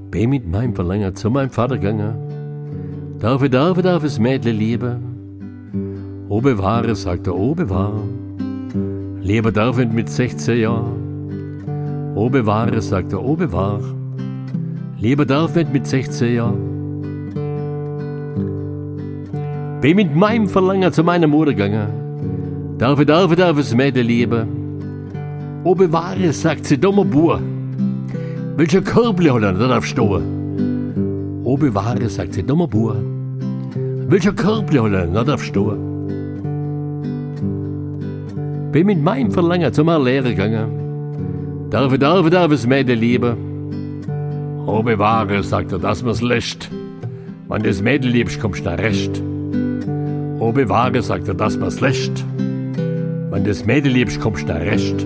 Bin mit meinem Verlänger zu meinem Vater gegangen. Darf das Mädle lieben? O bewahre, sagt er, o bewahre. Lieber darf ich mit 16 Jahren. O bewahre, sagt er, o bewahre. Lieber darf ich mit 16 Jahren. Bin mit meinem Verlangen zu meiner Mutter gegangen. Darf das Mädle lieben? O bewahre, sagt sie, dummer Bur. Welcher Körbli hat er, da darf stehen? O bewahre, sagt sie, dummer Bur. Welcher Körbli hat er, da darf stehen? Bin mit meinem Verlangen zu meiner Lehre gegangen. Darf das Mädle lieben? O bewahre, sagt er, dass man's lässt. Wenn das Mädel liebst, kommst du recht. O bewahre, sagt er, dass man's lässt. Wenn das Mädel liebst, kommst du recht.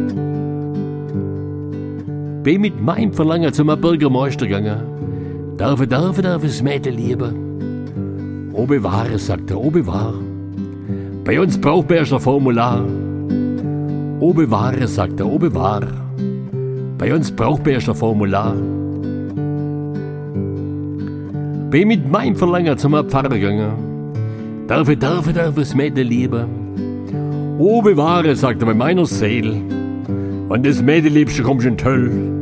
Bin mit meinem Verlangen zu meinem Bürgermeister gegangen. Darf das Mädel lieben? O bewahre, sagt er, o bewahre. Bei uns braucht man erst ein Formular. O bewahre, sagt er, o bewahre. Bei uns braucht man erst ein Formular. Bin mit meinem Verlangen zu meinem Pfarrer gegangen. Darf das Mädel lieben? O bewahre, sagt er, bei meiner Seele. Wenn das Mädel liebst, kommst du in die Hölle.